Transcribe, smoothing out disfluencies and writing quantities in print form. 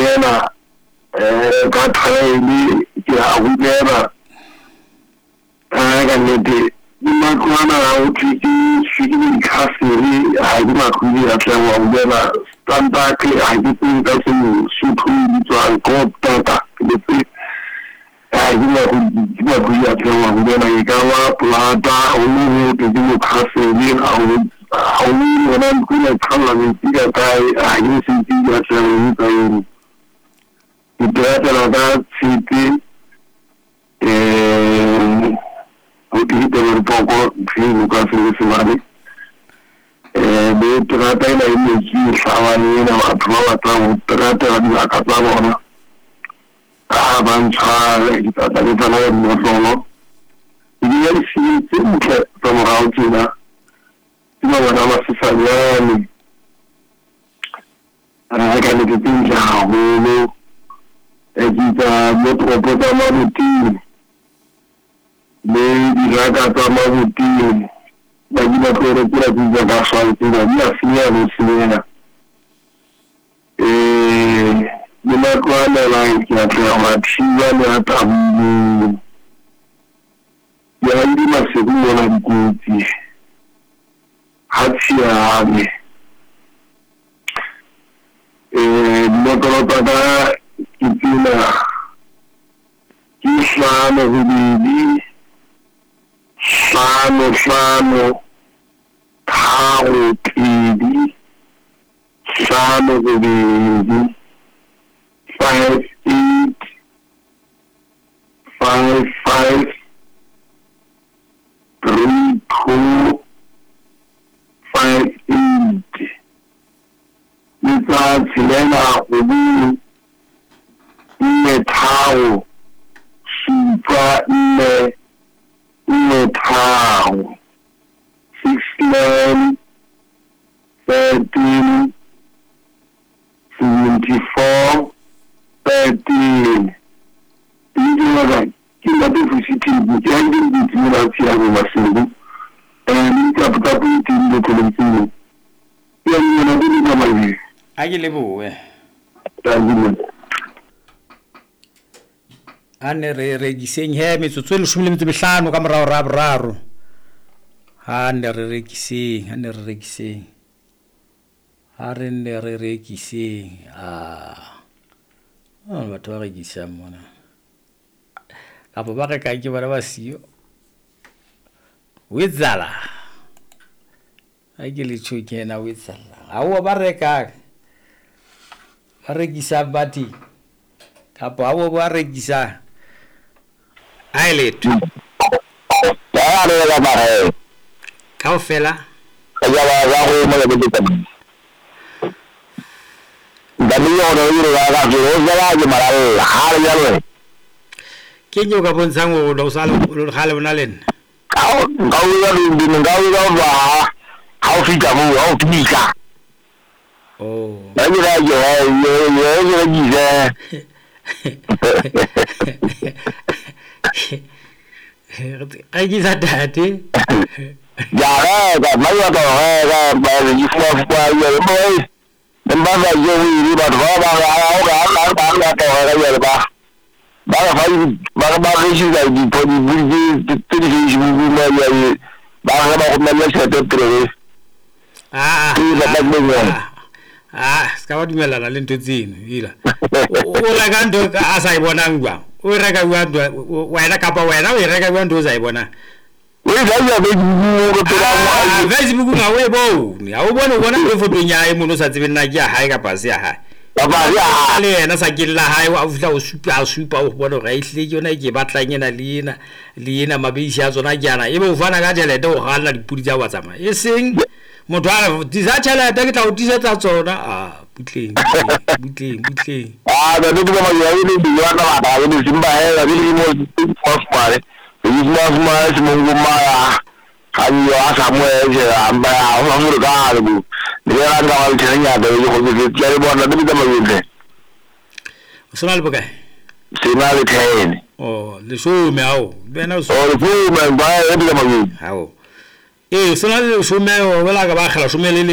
kena ka train ke a hukena ka nnete makwana o tsitse shiki khasiri ha di makhuli a tla wa hukena standa ke ha di tse ka se suthu di tswa ko tota ke tse ha di makhuli a tla wa hukena ka wa plata o mo ke di khasiri a o wona nkuna tshala ni tiga kai a yi sin tiga tshala ni kai Iterata City utiliza un poco più cose di simili e tratta in energia savanina ma trova tratta la capavona avanzare di tratta di fare un solo ieri si sempre sono ragiona fino a una sessaggiani ragazzi che pingiamo e kita motor pertama rutin di ragazza rutin bagi motor pura juga pasal tidak biasa muslimnya dilakukan lain kita maksimal atau yang dimaksud dengan kunci hati motor pada Ipina Isano Hubidi Sano Tao Pidi Sano Hubidi 5855 3258 Nisa Silena Hubidi Tau Super Tau 69 13 74 13 kita deficit yang disimulasi yang masih ini dapat tinggi kolektif yang nanti namanya aje lebo ane re giseng he metsotso le 15 ka morao rabraro ane re giseng batho ba re gisa mona kapo ba re ka ke bara ba sio wetsala a ke le tshokena wetsala a o ba re ka ba re gisa bati kapo a o ba re gisa Ailet. Ya ada apa hai? Kau fela? Ya aku mau begitu. Dami orang itu ada jual jual hal yang Kenyo kapon sango do salo hal nalen. Kau yang di negara bah kau fikir kau bisa. Oh. Lagi lagi ai gisa dati ya mai ada baru semua ya boy dan bangga jadi baru juga di televisi sekarang dimana lah lentutin gila orang kan tu asai bonang gua orang kan gua wena kapa wena orang kan gua tu asai bonang Facebook ngawe bo ni awu bona foto nyai muno sa tsibena ya hai ka pasi ya hai ale na sa killa hai wa ufla super bona ga ihle yona ke batlanye na lena mabisi ya zona jana ebe ufana ka jele do hala dipudi ja wa tsama e seng motho a disatshela ta ke tla o tisetsa tsona butleng da duk da mai yayi ne biya na ba da ni simba he da ni mo mare yi ma mun gumma ya kan yo asa mo je amba a mu ga rubu ne ya ga wal tanya da yi ko ji jari bo na duk da mai ne sunal bagai sinal kain le so me au bena so le fu me ba ya da mai sunal so me wala ga ba khala so me